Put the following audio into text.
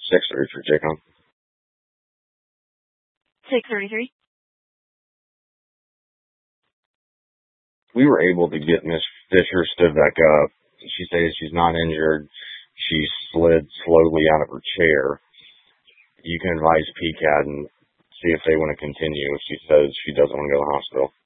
633, Jacob. 633. We were able to get Miss Fisher stood back up. She says she's not injured. She slid slowly out of her chair. You can advise PCAD and see if they want to continue. If she says she doesn't want to go to the hospital.